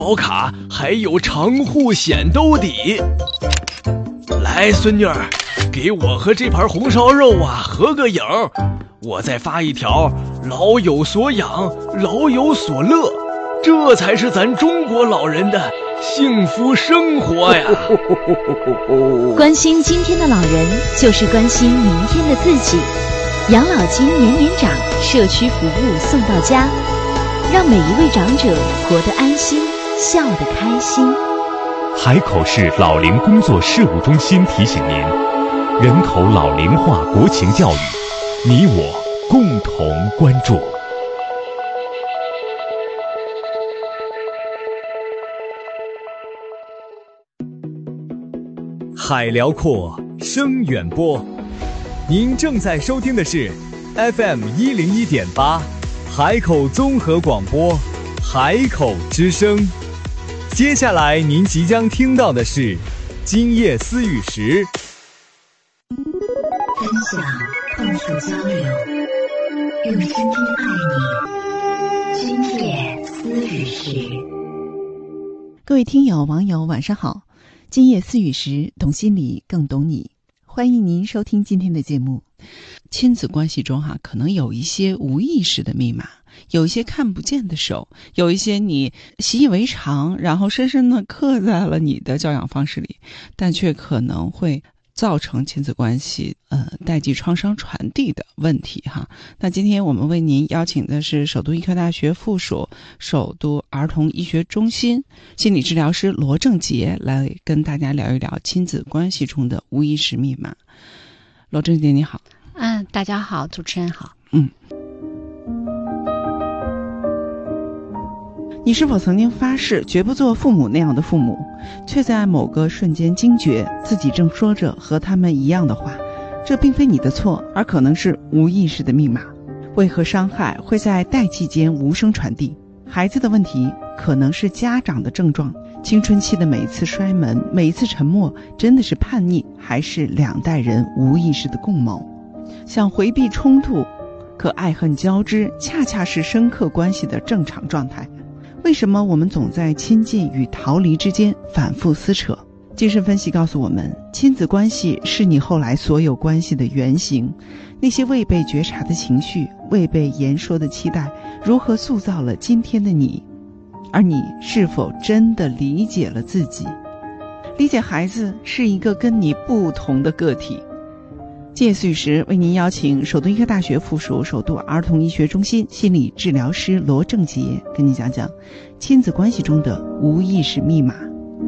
保卡还有长护显兜底。来，孙女儿，给我和这盘红烧肉啊合个影，我再发一条老有所养，老有所乐，这才是咱中国老人的幸福生活呀。 关心今天的老人，就是关心明天的自己。养老金年年涨，社区服务送到家，让每一位长者活得安心，笑得开心。 海口市老龄工作事务中心提醒您，人口老龄化国情教育，你我共同关注。 海辽阔，声远播。您正在收听的是 FM101.8 海口综合广播，海口之声。接下来您即将听到的是今夜思雨时， 分享、碰触、交流，用声音爱你。今夜思雨时。 各位听友、网友，晚上好！今夜思雨时，懂心理，更懂你。欢迎您收听今天的节目。亲子关系中可能有一些无意识的密码，有一些看不见的手，有一些你习以为常，然后深深地刻在了你的教养方式里，但却可能会造成亲子关系代际创伤传递的问题哈。那今天我们为您邀请的是首都医科大学附属首都儿童医学中心心理治疗师罗正杰，来跟大家聊一聊亲子关系中的无意识密码。罗正杰你好。 大家好，主持人好。 你是否曾经发誓绝不做父母那样的父母，却在某个瞬间惊觉自己正说着和他们一样的话？这并非你的错，而可能是无意识的密码。为何伤害会在代际间无声传递？孩子的问题可能是家长的症状。青春期的每一次摔门，每一次沉默，真的是叛逆，还是两代人无意识的共谋？想回避冲突，可爱恨交织恰恰是深刻关系的正常状态。为什么我们总在亲近与逃离之间反复撕扯？精神分析告诉我们，亲子关系是你后来所有关系的原型。那些未被觉察的情绪，未被言说的期待，如何塑造了今天的你？而你是否真的理解了自己？理解孩子是一个跟你不同的个体。今夜思雨时为您邀请首都医科大学附属首都儿童医学中心心理治疗师罗正杰，跟您讲讲亲子关系中的无意识密码。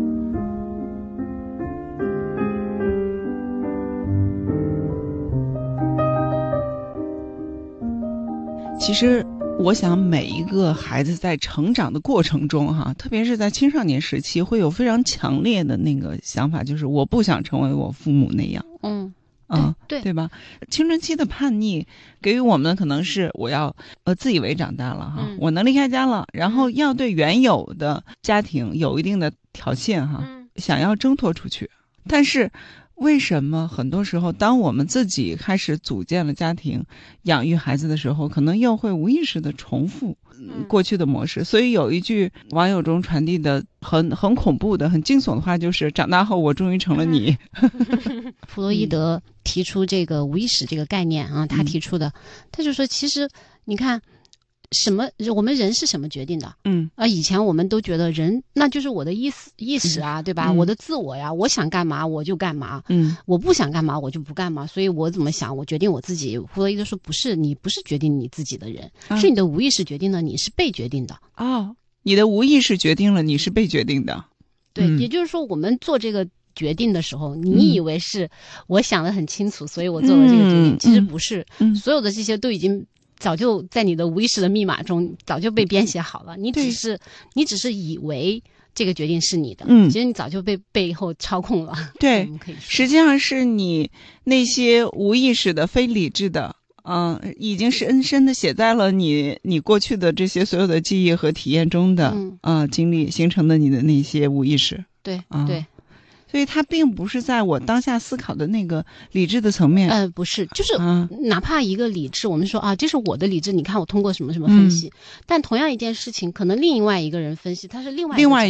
其实我想每一个孩子在成长的过程中特别是在青少年时期，会有非常强烈的那个想法，就是我不想成为我父母那样。对吧？青春期的叛逆给予我们的可能是我要自以为长大了我能离开家了，然后要对原有的家庭有一定的条件想要挣脱出去。但是为什么很多时候当我们自己开始组建了家庭，养育孩子的时候，可能又会无意识的重复过去的模式？所以有一句网友中传递的很恐怖的很惊悚的话，就是长大后我终于成了你。 弗洛伊德提出这个无意识这个概念他提出的，他就说其实你看我们人是什么决定的？以前我们都觉得人那就是我的意识对吧？我的自我呀，我想干嘛我就干嘛，我不想干嘛我就不干嘛，所以我怎么想我决定我自己。弗洛伊德说不是，你不是决定你自己的人，是你的无意识决定了你是被决定的。 你的无意识决定了你是被决定的。 对，也就是说我们做这个决定的时候，你以为是我想得很清楚，所以我做了这个决定，其实不是，所有的这些都已经早就在你的无意识的密码中早就被编写好了，你只是以为这个决定是你的，其实你早就被背后操控了。 对，实际上是你那些无意识的、非理智的，已经深深的写在了你过去的这些所有的记忆和体验中的经历形成的你的那些无意识。 对， 所以它并不是在我当下思考的那个理智的层面。 不是，就是哪怕一个理智，我们说这是我的理智，你看我通过什么什么分析，但同样一件事情，可能另外一个人分析，他是另外